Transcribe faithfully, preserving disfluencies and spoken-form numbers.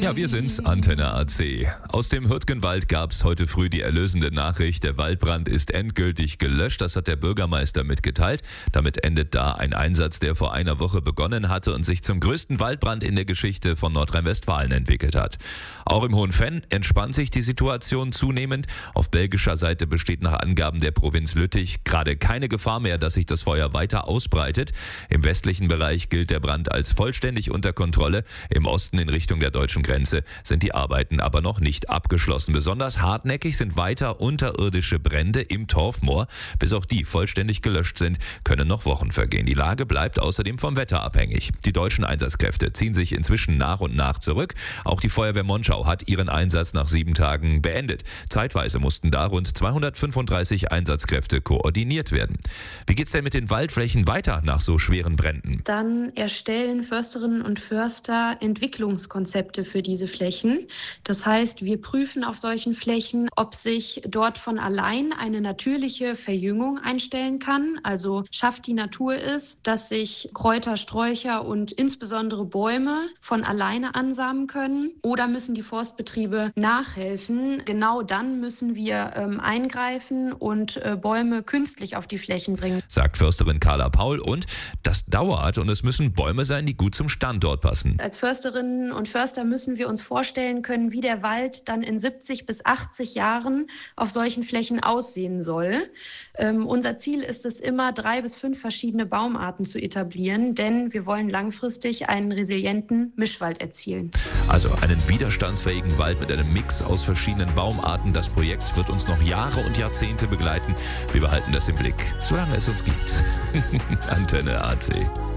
Ja, wir sind's, Antenne A C. Aus dem Hürtgenwald gab's heute früh die erlösende Nachricht, der Waldbrand ist endgültig gelöscht. Das hat der Bürgermeister mitgeteilt. Damit endet da ein Einsatz, der vor einer Woche begonnen hatte und sich zum größten Waldbrand in der Geschichte von Nordrhein-Westfalen entwickelt hat. Auch im Hohen Venn entspannt sich die Situation zunehmend. Auf belgischer Seite besteht nach Angaben der Provinz Lüttich gerade keine Gefahr mehr, dass sich das Feuer weiter ausbreitet. Im westlichen Bereich gilt der Brand als vollständig unter Kontrolle. Im Osten in Richtung der deutschen Grenze sind die Arbeiten aber noch nicht abgeschlossen. Besonders hartnäckig sind weiter unterirdische Brände im Torfmoor. Bis auch die vollständig gelöscht sind, können noch Wochen vergehen. Die Lage bleibt außerdem vom Wetter abhängig. Die deutschen Einsatzkräfte ziehen sich inzwischen nach und nach zurück. Auch die Feuerwehr Monschau hat ihren Einsatz nach sieben Tagen beendet. Zeitweise mussten da rund zweihundertfünfunddreißig Einsatzkräfte koordiniert werden. Wie geht's denn mit den Waldflächen weiter nach so schweren Bränden? Dann erstellen Försterinnen und Förster Entwicklungskonzepte für diese Flächen. Das heißt, wir prüfen auf solchen Flächen, ob sich dort von allein eine natürliche Verjüngung einstellen kann. Also schafft die Natur es, dass sich Kräuter, Sträucher und insbesondere Bäume von alleine ansamen können, oder müssen die Forstbetriebe nachhelfen? Genau dann müssen wir ähm, eingreifen und äh, Bäume künstlich auf die Flächen bringen. Sagt Försterin Carla Paul, und das dauert und es müssen Bäume sein, die gut zum Standort passen. Als Försterinnen und Förster müssen wir uns vorstellen können, wie der Wald dann in siebzig bis achtzig Jahren auf solchen Flächen aussehen soll. Ähm, unser Ziel ist es immer, drei bis fünf verschiedene Baumarten zu etablieren, denn wir wollen langfristig einen resilienten Mischwald erzielen. Also einen widerstandsfähigen Wald mit einem Mix aus verschiedenen Baumarten. Das Projekt wird uns noch Jahre und Jahrzehnte begleiten. Wir behalten das im Blick, solange es uns gibt. Antenne A C.